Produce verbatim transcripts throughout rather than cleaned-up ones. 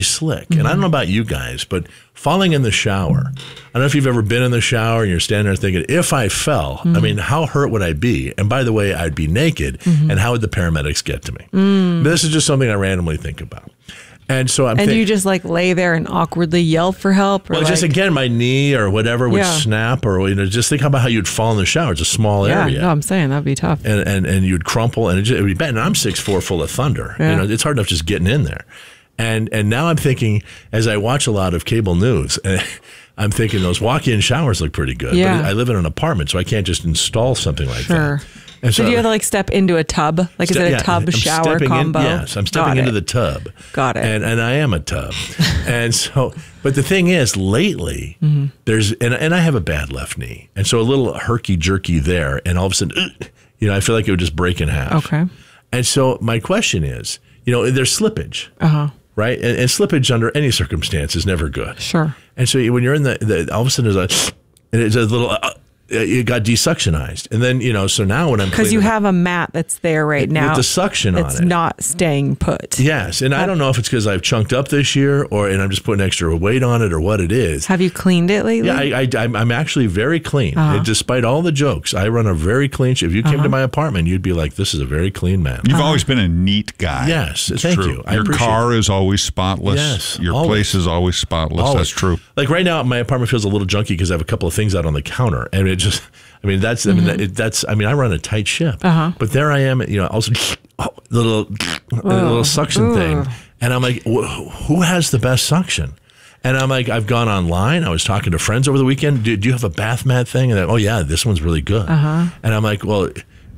slick. Mm-hmm. And I don't know about you guys, but falling in the shower, I don't know if you've ever been in the shower and you're standing there thinking, if I fell, mm-hmm. I mean, how hurt would I be? And by the way, I'd be naked. Mm-hmm. And how would the paramedics get to me? Mm. This is just something I randomly think about. And so I'm And think- you just like lay there and awkwardly yell for help? Or well, like- just again, my knee or whatever would yeah. snap, or you know, just think about how you'd fall in the shower. It's a small yeah, area. No, I'm saying that'd be tough. And and, and you'd crumple, and it, just, it would be bad. And I'm six foot four, full of thunder. Yeah. You know, it's hard enough just getting in there. And and now I'm thinking, as I watch a lot of cable news, I'm thinking those walk-in showers look pretty good. Yeah. But I live in an apartment, so I can't just install something like sure. that. And so, so do you have to like step into a tub? Like ste- is it a yeah, tub I'm shower combo? In, yes, I'm stepping Got into it. the tub. Got it. And and I am a tub. And so, but the thing is, lately, mm-hmm. there's, and, and I have a bad left knee. And so a little herky-jerky there, and all of a sudden, uh, you know, I feel like it would just break in half. Okay. And so my question is, you know, there's slippage. Uh-huh. Right? And, and slippage under any circumstance is never good. Sure. And so when you're in the, the all of a sudden there's a, and it's a little, uh, it got desuctionized. And then, you know, so now when I'm because you have a mat that's there right now with the suction on it. It's not staying put. Yes. And I don't know if it's because I've chunked up this year or, and I'm just putting extra weight on it or what it is. Have you cleaned it lately? Yeah, I, I, I'm I'm actually very clean. Uh-huh. And despite all the jokes, I run a very clean ship. If you came uh-huh. to my apartment, you'd be like, this is a very clean man. You've uh-huh. always been a neat guy. Yes. It's Thank true. you. I Your appreciate car it. is always spotless. Yes, Your always. place is always spotless. Always. That's trtrue. Like right now, my apartment feels a little junky because I have a couple of things out on the counter, and it just, I mean, that's, I mean, Mm-hmm. it, that's, I mean, I run a tight ship, uh-huh. but there I am, you know, also oh, little, little suction Ooh. thing, and I'm like, who has the best suction? And I'm like, I've gone online. I was talking to friends over the weekend. Do, do you have a bath mat thing? And they're, oh yeah, this one's really good. Uh-huh. And I'm like, well,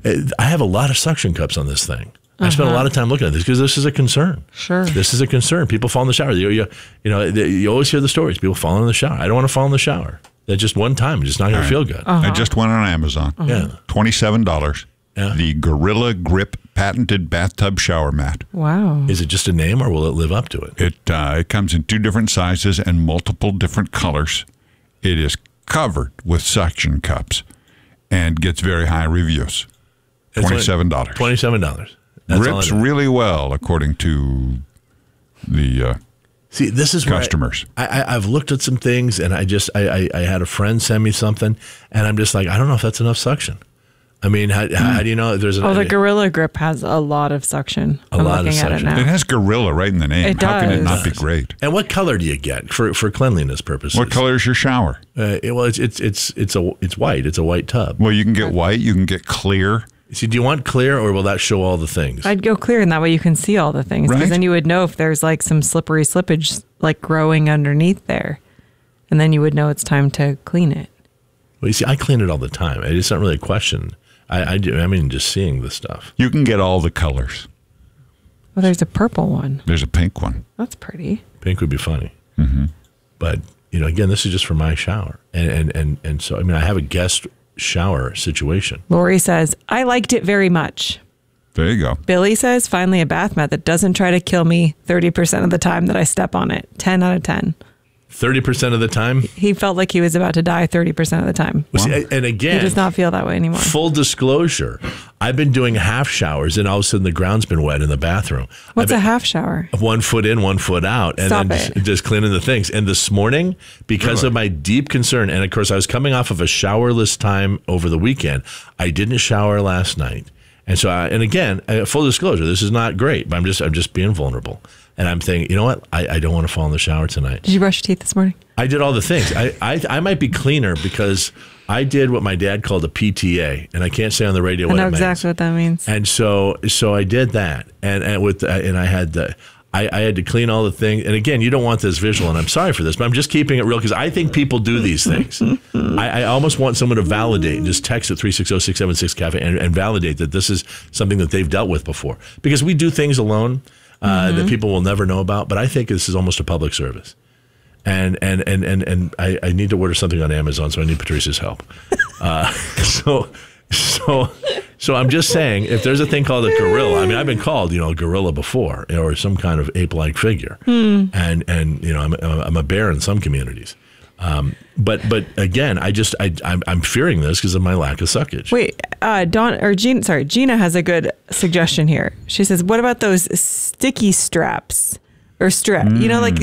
I have a lot of suction cups on this thing. I spent Uh-huh. a lot of time looking at this because this is a concern. Sure. This is a concern. People fall in the shower. You, you, you know, you always hear the stories. People falling in the shower. I don't want to fall in the shower. That just one time, it's just not going Right. to feel good. Uh-huh. I just went on Amazon. Uh-huh. Yeah. twenty-seven dollars. Yeah. The Gorilla Grip patented bathtub shower mat. Wow. Is it just a name or will it live up to it? It uh, it comes in two different sizes and multiple different colors. It is covered with suction cups and gets very high reviews. It's twenty-seven dollars. twenty-seven dollars. That's all Grips I know. really well, according to the uh, See, this is where customers. I, I, I've looked at some things, and I just I, I, I had a friend send me something, and I'm just like, I don't know if that's enough suction. I mean, how, Hmm. how do you know if there's an, Oh, the Gorilla Grip has a lot of suction. A I'm lot of looking at suction. it now. It has Gorilla right in the name. It How can it does. not be It does. great? And what color do you get for for cleanliness purposes? What color is your shower? Uh, it, well, it's it's it's it's a it's white. It's a white tub. Well, you can get white. You can get clear. See, do you want clear, or will that show all the things? I'd go clear, and that way you can see all the things. Because Right. then you would know if there's like some slippery slippage like growing underneath there. And then you would know it's time to clean it. Well, you see, I clean it all the time. It's not really a question. I I, do, I mean, just seeing the stuff. You can get all the colors. Well, there's a purple one. There's a pink one. That's pretty. Pink would be funny. Mm-hmm. But, you know, again, this is just for my shower. And, and, and, and so, I mean, I have a guest shower situation. Lori says, I liked it very much. There you go. Billy says, finally a bath mat that doesn't try to kill me thirty percent of the time that I step on it. ten out of ten. thirty percent of the time? He felt like he was about to die thirty percent of the time. Well, see, and He again, does not feel that way anymore. full disclosure, I've been doing half showers, and all of a sudden the ground's been wet in the bathroom. What's I've a been, half shower? One foot in, one foot out, and Stop then it. just, just cleaning the things. And this morning, because Really? of my deep concern, and of course I was coming off of a showerless time over the weekend, I didn't shower last night. And so, I, and again, uh, full disclosure, this is not great, but I'm just, I'm just being vulnerable. And I'm thinking, you know what? I, I don't want to fall in the shower tonight. Did you brush your teeth this morning? I did all the things. I, I, I might be cleaner because I did what my dad called a P T A, and I can't say on the radio I what know it means. exactly what that means. And so, so I did that, and and with and I had the, I, I had to clean all the things. And again, you don't want this visual, and I'm sorry for this, but I'm just keeping it real because I think people do these things. I, I almost want someone to validate and just text at three six zero, six seven six cafe and, and validate that this is something that they've dealt with before, because we do things alone uh, Mm-hmm. that people will never know about. But I think this is almost a public service. And and and and, and I, I need to order something on Amazon, so I need Patrice's help. Uh, so so so I'm just saying, if there's a thing called a gorilla, I mean, I've been called, you know, a gorilla before, or some kind of ape-like figure, Hmm. and and you know, I'm I'm a bear in some communities. Um, but but again, I just I I'm, I'm fearing this because of my lack of suckage. Wait, uh, Dawn or Gina? Sorry, Gina has a good suggestion here. She says, "What about those sticky straps or stress. You know, like